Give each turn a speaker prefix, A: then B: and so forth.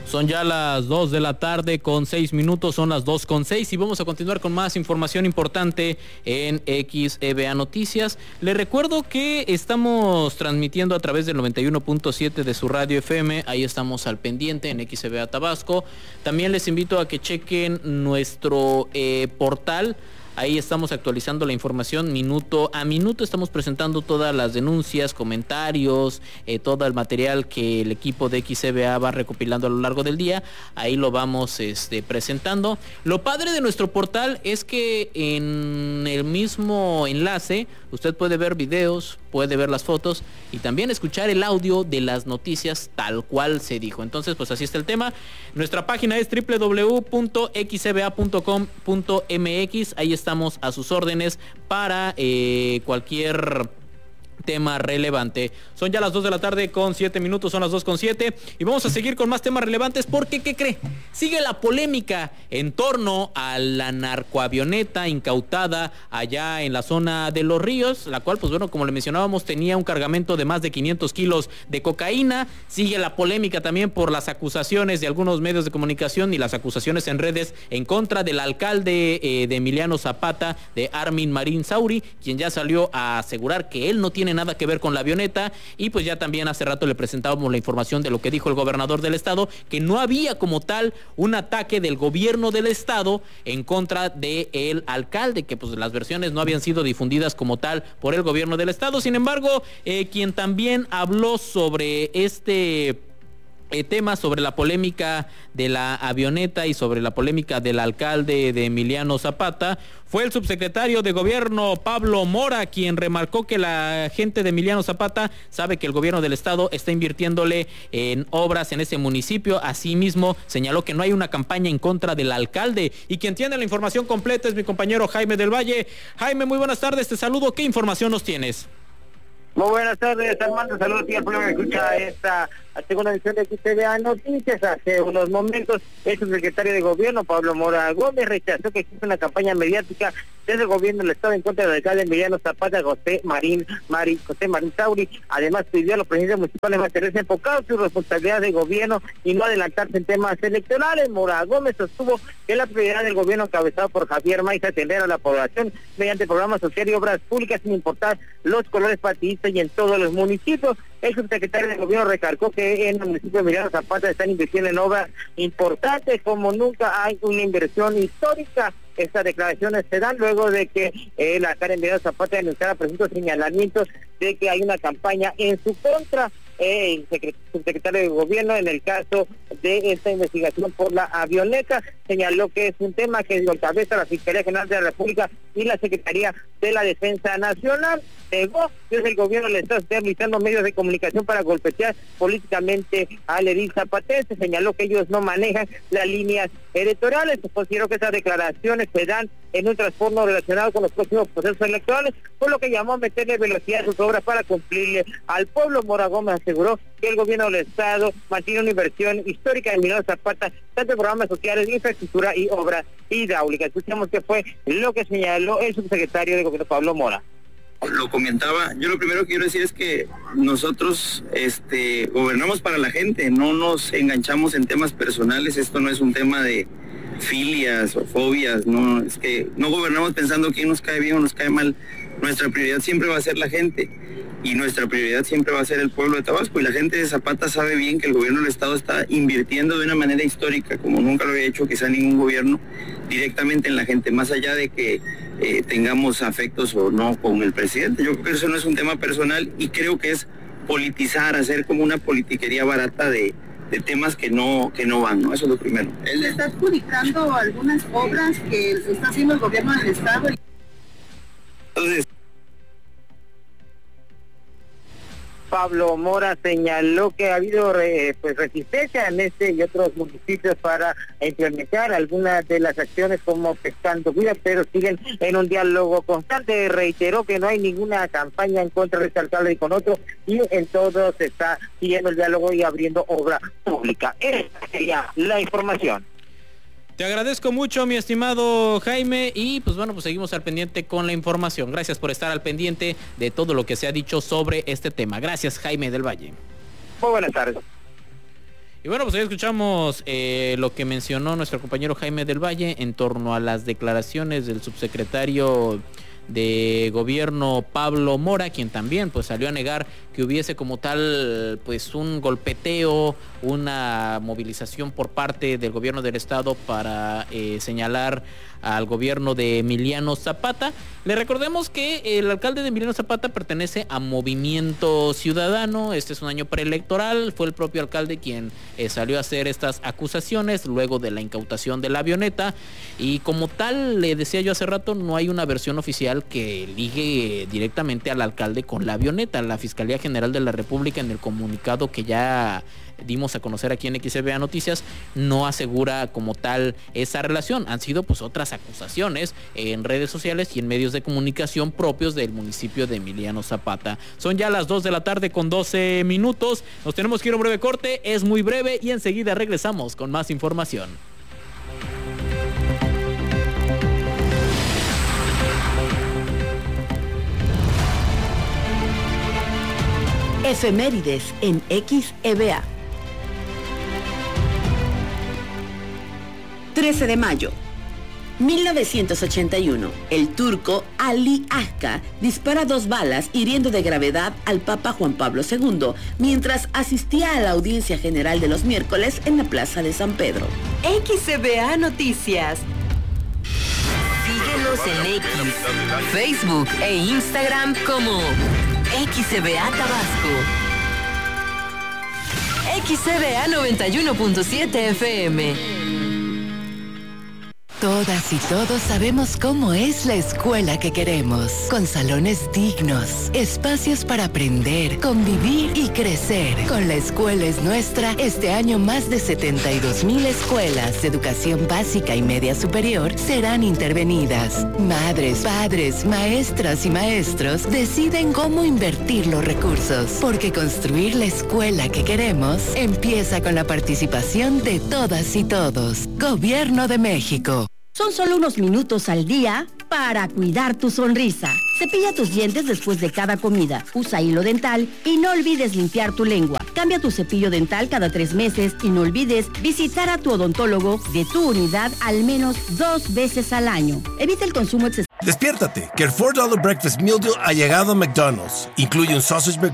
A: Son ya las 2 de la tarde con 6 minutos, son las 2:06 y vamos a continuar con más información importante en XEBA Noticias. Les recuerdo que estamos transmitiendo a través del 91.7 de su radio FM, ahí estamos al pendiente en XEBA Tabasco. También les invito a que chequen nuestro portal. Ahí estamos actualizando la información minuto a minuto, estamos presentando todas las denuncias, comentarios, todo el material que el equipo de XEBA va recopilando a lo largo del día. Ahí lo vamos presentando. Lo padre de nuestro portal es que en el mismo enlace usted puede ver videos, puede ver las fotos y también escuchar el audio de las noticias tal cual se dijo. Entonces, pues así está el tema. Nuestra página es www.xeba.com.mx. Ahí estamos a sus órdenes para cualquier tema relevante. Son ya las 2 de la tarde con 7 minutos, son las 2:07 y vamos a seguir con más temas relevantes porque, ¿qué cree? Sigue la polémica en torno a la narcoavioneta incautada allá en la zona de Los Ríos, la cual, pues bueno, como le mencionábamos, tenía un cargamento de más de 500 kilos de cocaína. Sigue la polémica también por las acusaciones de algunos medios de comunicación y las acusaciones en redes en contra del alcalde de Emiliano Zapata, de Armin Marín Sauri, quien ya salió a asegurar que él no tiene nada que ver con la avioneta. Y pues ya también hace rato le presentábamos la información de lo que dijo el gobernador del estado, que no había como tal un ataque del gobierno del estado en contra del alcalde, que pues las versiones no habían sido difundidas como tal por el gobierno del estado. Sin embargo, quien también habló sobre tema, sobre la polémica de la avioneta y sobre la polémica del alcalde de Emiliano Zapata, fue el subsecretario de gobierno Pablo Mora, quien remarcó que la gente de Emiliano Zapata sabe que el gobierno del estado está invirtiéndole en obras en ese municipio. Asimismo, señaló que no hay una campaña en contra del alcalde, y quien tiene la información completa es mi compañero Jaime del Valle. Jaime, muy buenas tardes, te saludo. ¿Qué información nos tienes?
B: Muy buenas tardes, Armando. Saludos a pueblo que escucha esta segunda edición de XEBA Noticias. Hace unos momentos, el subsecretario de Gobierno, Pablo Mora Gómez, rechazó que existe una campaña mediática desde el gobierno del estado en contra del alcalde Emiliano Zapata, José Marín Sauri. Además, pidió a los presidentes municipales mantenerse enfocados en su responsabilidad de gobierno y no adelantarse en temas electorales. Mora Gómez sostuvo que la prioridad del gobierno encabezado por Javier May es atender a la población mediante programas sociales y obras públicas sin importar los colores partidistas y en todos los municipios. El subsecretario de Gobierno recalcó que en el municipio de Emiliano Zapata están invirtiendo en obras importantes como nunca hay una inversión histórica. Estas declaraciones se dan luego de que la alcalde Emiliano Zapata denunciara presuntos señalamientos de que hay una campaña en su contra. El subsecretario de Gobierno, en el caso de esta investigación por la avioneta, señaló que es un tema que encabeza la Fiscalía General de la República y la Secretaría de la Defensa Nacional. Negó que el gobierno le está utilizando medios de comunicación para golpetear políticamente al edil zapatense. Señaló que ellos no manejan las líneas electorales. Consideró que esas declaraciones se dan en un trastorno relacionado con los próximos procesos electorales, por lo que llamó a meterle velocidad a sus obras para cumplirle al pueblo. Mora Gómez aseguró que el gobierno del estado mantiene una inversión histórica en Emiliano Zapata, tanto en programas sociales, infraestructura y obras hidráulicas. Escuchamos que fue lo que señaló el subsecretario de Gobierno, Pablo Mora.
C: Lo comentaba, yo lo primero que quiero decir es que nosotros gobernamos para la gente, no nos enganchamos en temas personales. Esto no es un tema de filias o fobias, no, es que no gobernamos pensando quién nos cae bien o nos cae mal. Nuestra prioridad siempre va a ser la gente y nuestra prioridad siempre va a ser el pueblo de Tabasco, y la gente de Zapata sabe bien que el gobierno del estado está invirtiendo de una manera histórica como nunca lo había hecho quizá ningún gobierno, directamente en la gente, más allá de que tengamos afectos o no con el presidente. Yo creo que eso no es un tema personal y creo que es politizar, hacer como una politiquería barata de temas que no van, ¿no? Eso es lo primero.
D: Él está adjudicando algunas obras que está haciendo el gobierno del estado.
C: Entonces,
B: Pablo Mora señaló que ha habido resistencia en este y otros municipios para implementar algunas de las acciones como Pescando Vida, pero siguen en un diálogo constante. Reiteró que no hay ninguna campaña en contra de este alcalde y con otro, y en todo se está siguiendo el diálogo y abriendo obra pública. Esta sería la información.
A: Te agradezco mucho, mi estimado Jaime, y pues bueno, pues seguimos al pendiente con la información. Gracias por estar al pendiente de todo lo que se ha dicho sobre este tema. Gracias, Jaime del Valle.
B: Muy buenas tardes.
A: Y bueno, pues ahí escuchamos lo que mencionó nuestro compañero Jaime del Valle en torno a las declaraciones del subsecretario de Gobierno Pablo Mora, quien también pues salió a negar que hubiese como tal pues un golpeteo, una movilización por parte del gobierno del estado para señalar al gobierno de Emiliano Zapata. Le recordemos que el alcalde de Emiliano Zapata pertenece a Movimiento Ciudadano. Este es un año preelectoral. Fue el propio alcalde quien salió a hacer estas acusaciones luego de la incautación de la avioneta. Y como tal, le decía yo hace rato, no hay una versión oficial que ligue directamente al alcalde con la avioneta. La Fiscalía General de la República, en el comunicado que ya dimos a conocer aquí en XBA Noticias, no asegura como tal esa relación. Han sido pues otras acusaciones en redes sociales y en medios de comunicación propios del municipio de Emiliano Zapata. Son ya las 2 de la tarde con 12 minutos. Nos tenemos que ir a un breve corte, es muy breve y enseguida regresamos con más información.
E: Efemérides en XEBA. 13 de mayo. 1981, el turco Ali Akka dispara 2 balas hiriendo de gravedad al Papa Juan Pablo II mientras asistía a la audiencia general de los miércoles en la Plaza de San Pedro.
F: XBA Noticias. Síguenos en X, Facebook e Instagram como XBA Tabasco. XBA 91.7 FM.
G: Todas y todos sabemos cómo es la escuela que queremos, con salones dignos, espacios para aprender, convivir y crecer. Con La Escuela es Nuestra, este año más de 72,000 escuelas de educación básica y media superior serán intervenidas. Madres, padres, maestras y maestros deciden cómo invertir los recursos, porque construir la escuela que queremos empieza con la participación de todas y todos. Gobierno de México.
E: Son solo unos minutos al día para cuidar tu sonrisa. Cepilla tus dientes después de cada comida. Usa hilo dental y no olvides limpiar tu lengua. Cambia tu cepillo dental cada 3 meses y no olvides visitar a tu odontólogo de tu unidad al menos 2 veces al año. Evita el consumo excesivo.
H: Despiértate, que el $4 Breakfast Meal Deal ha llegado a McDonald's. Incluye un sausage